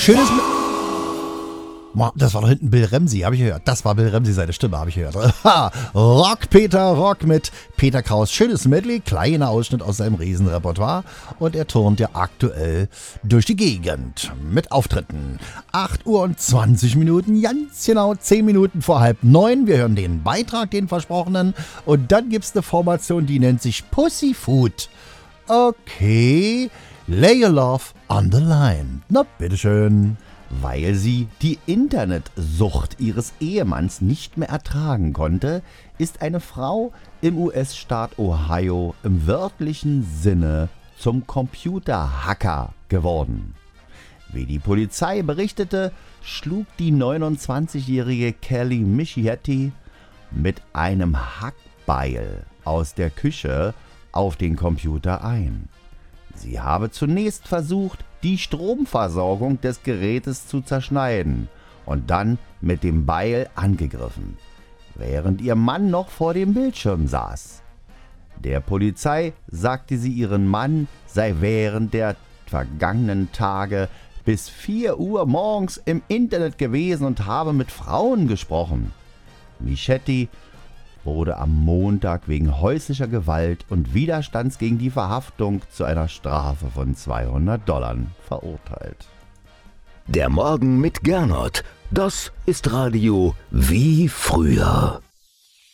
Schönes... Das war doch hinten Bill Ramsey, habe ich gehört. Das war Bill Ramsey, seine Stimme, habe ich gehört. Rock Peter, Rock mit Peter Kraus. Schönes Medley, kleiner Ausschnitt aus seinem Riesenrepertoire. Und er turnt ja aktuell durch die Gegend mit Auftritten. 8 Uhr und 20 Minuten, ganz genau 10 Minuten vor 8:30. Wir hören den Beitrag, den versprochenen. Und dann gibt es eine Formation, die nennt sich Pussyfoot. Okay, lay your love on the line. Na, bitteschön. Weil sie die Internetsucht ihres Ehemanns nicht mehr ertragen konnte, ist eine Frau im US-Staat Ohio im wörtlichen Sinne zum Computerhacker geworden. Wie die Polizei berichtete, schlug die 29-jährige Kelly Michietti mit einem Hackbeil aus der Küche auf den Computer ein. Sie habe zunächst versucht, die Stromversorgung des Gerätes zu zerschneiden und dann mit dem Beil angegriffen, während ihr Mann noch vor dem Bildschirm saß. Der Polizei sagte sie, ihren Mann sei während der vergangenen Tage bis 4 Uhr morgens im Internet gewesen und habe mit Frauen gesprochen. Michietti wurde am Montag wegen häuslicher Gewalt und Widerstands gegen die Verhaftung zu einer Strafe von $200 verurteilt. Der Morgen mit Gernot, das ist Radio wie früher.